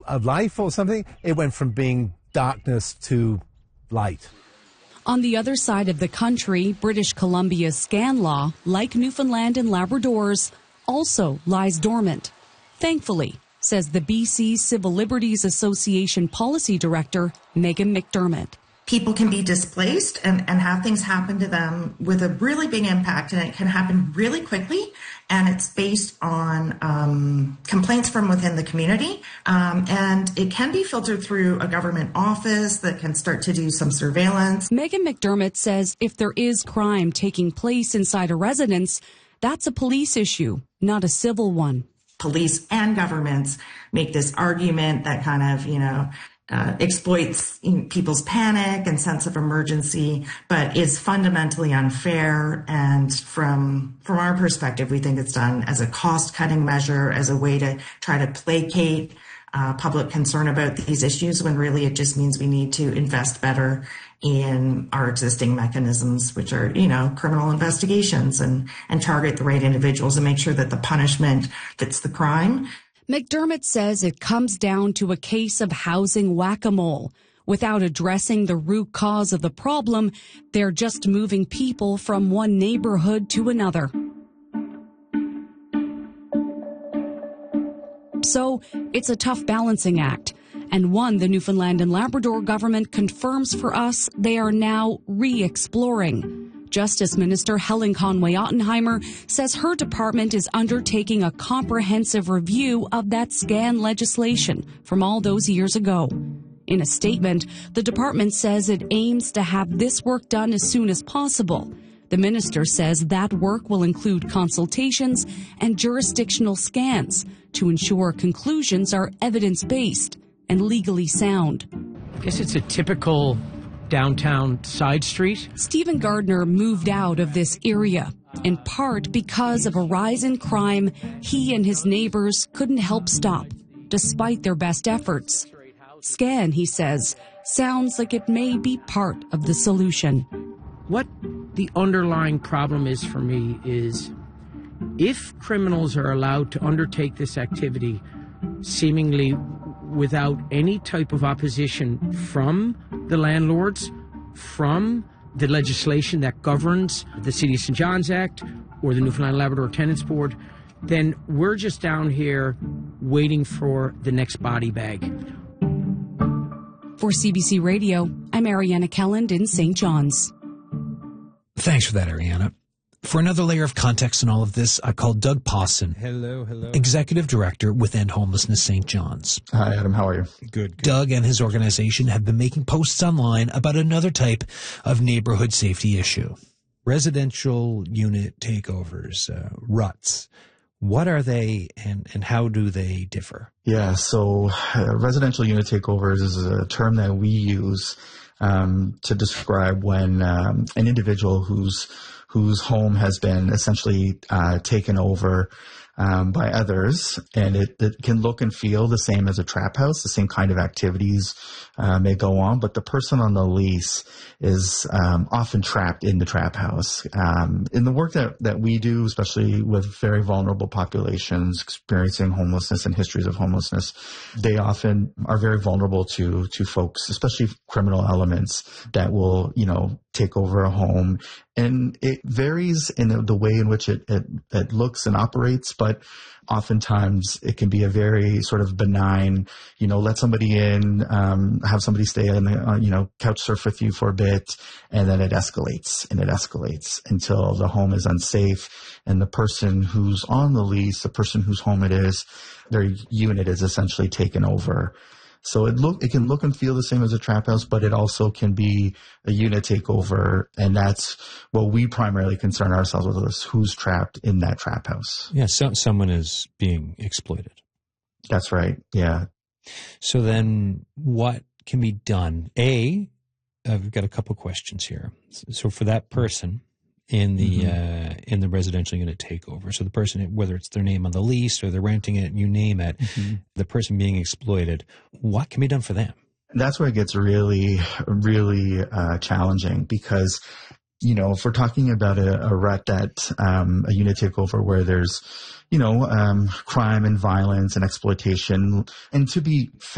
a life or something. It went from being darkness to light. On the other side of the country, British Columbia's scan law, like Newfoundland and Labrador's, also lies dormant. Thankfully, says the BC Civil Liberties Association Policy Director, Megan McDermott. People can be displaced and have things happen to them with a really big impact, and it can happen really quickly, and it's based on complaints from within the community, and it can be filtered through a government office that can start to do some surveillance. Megan McDermott says if there is crime taking place inside a residence, that's a police issue, not a civil one. Police and governments make this argument that kind of, exploits people's panic and sense of emergency, but is fundamentally unfair. And from our perspective, we think it's done as a cost-cutting measure, as a way to try to placate public concern about these issues, when really it just means we need to invest better in our existing mechanisms, which are, criminal investigations, and target the right individuals and make sure that the punishment fits the crime. McDermott says it comes down to a case of housing whack-a-mole. Without addressing the root cause of the problem, they're just moving people from one neighborhood to another. So it's a tough balancing act, and one the Newfoundland and Labrador government confirms for us they are now re-exploring. Justice Minister Helen Conway-Ottenheimer says her department is undertaking a comprehensive review of that scan legislation from all those years ago. In a statement, the department says it aims to have this work done as soon as possible. The minister says that work will include consultations and jurisdictional scans to ensure conclusions are evidence-based and legally sound. I guess it's a typical downtown side street. Stephen Gardner moved out of this area, in part because of a rise in crime he and his neighbors couldn't help stop, despite their best efforts. Scan, he says, sounds like it may be part of the solution. What the underlying problem is for me is if criminals are allowed to undertake this activity seemingly without any type of opposition from the landlords, from the legislation that governs the City of St. John's Act or the Newfoundland and Labrador Tenants Board, then we're just down here waiting for the next body bag. For CBC Radio, I'm Ariana Kelland in St. John's. Thanks for that, Ariana. For another layer of context in all of this, I called Doug Pawson, Executive Director with End Homelessness St. John's. Hi, Adam. How are you? Good. Doug and his organization have been making posts online about another type of neighborhood safety issue. Residential unit takeovers, RUTs. What are they and how do they differ? Yeah, so residential unit takeovers is a term that we use to describe when an individual whose home has been essentially taken over by others, and it can look and feel the same as a trap house. The same kind of activities may go on, but the person on the lease is often trapped in the trap house. In the work that we do, especially with very vulnerable populations experiencing homelessness and histories of homelessness, they often are very vulnerable to folks, especially criminal elements that will, take over a home. And it varies in the way in which it looks and operates, but oftentimes it can be a very sort of benign, let somebody in, have somebody stay in the, couch surf with you for a bit, and then it escalates until the home is unsafe. And the person who's on the lease, the person whose home it is, their unit is essentially taken over. So it can look and feel the same as a trap house, but it also can be a unit takeover, and that's what we primarily concern ourselves with, is who's trapped in that trap house. Yeah, someone is being exploited. That's right, yeah. So then what can be done? I've got a couple questions here. So for that person in the residential unit takeover, so the person, whether it's their name on the lease or they're renting it, you name it, the person being exploited, what can be done for them? That's where it gets really, really challenging, because if we're talking about a RUT, a unit takeover where there's crime and violence and exploitation, and to be fair,